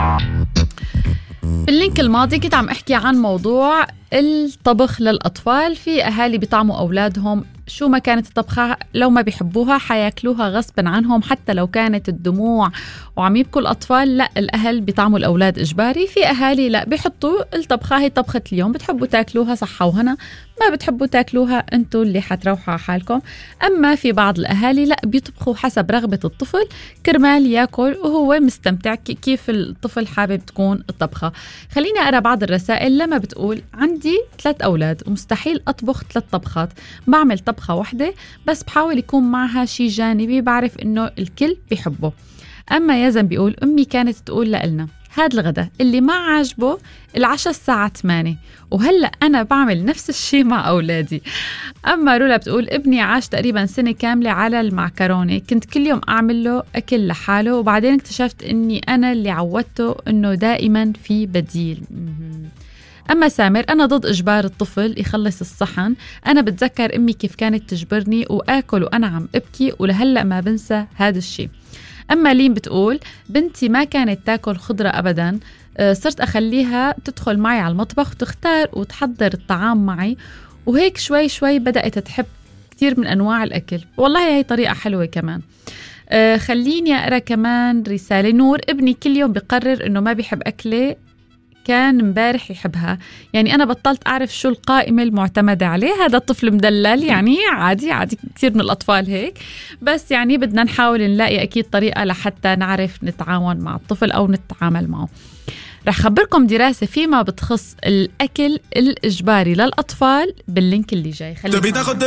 باللينك الماضي كنت عم احكي عن موضوع الطبخ للأطفال. في أهالي بيطعموا أولادهم شو ما كانت الطبخة، لو ما بيحبوها حياكلوها غصبا عنهم حتى لو كانت الدموع وعم يبكوا الأطفال. لا، الأهل بيطعموا الأولاد إجباري. في أهالي لا، بيحطوا الطبخة هي طبخة اليوم، بتحبوا تاكلوها صحة وهنا، ما بتحبوا تاكلوها انتوا اللي حتروحوا على حالكم. أما في بعض الأهالي لا، بيطبخوا حسب رغبة الطفل كرمال ياكل وهو مستمتع كيف الطفل حابب تكون الطبخة. خليني أقرأ بعض الرسائل. لما بتقول عندي 3 أولاد ومستحيل أطبخ 3 طبخات، بعمل طبخة واحدة بس بحاول يكون معها شي جانبي بعرف إنه الكل بيحبه. أما يزن بيقول أمي كانت تقول لنا هاد الغداء اللي ما عاجبه العشاء الساعة 8، وهلأ أنا بعمل نفس الشي مع أولادي. أما رولا بتقول ابني عاش تقريبا سنة كاملة على المعكرونة، كنت كل يوم أعمل له أكل لحاله وبعدين اكتشفت إني أنا اللي عودته إنه دائما في بديل. أما سامر أنا ضد إجبار الطفل يخلص الصحن، أنا بتذكر أمي كيف كانت تجبرني وآكل وأنا عم أبكي ولهلأ ما بنسى هذا الشيء. أما لين بتقول بنتي ما كانت تاكل خضرة أبدا، صرت أخليها تدخل معي على المطبخ وتختار وتحضر الطعام معي، وهيك شوي شوي بدأت تحب كتير من أنواع الأكل. والله هي طريقة حلوة كمان. خليني أقرأ كمان رسالة. نور ابني كل يوم بيقرر إنه ما بيحب أكله كان امبارح يحبها، يعني أنا بطلت أعرف شو القائمة المعتمدة عليه. هذا الطفل مدلل، يعني عادي كتير من الأطفال هيك، بس يعني بدنا نحاول نلاقي أكيد طريقة لحتى نعرف نتعاون مع الطفل أو نتعامل معه. رح خبركم دراسة فيما بتخص الأكل الإجباري للأطفال باللينك اللي جاي. خلينا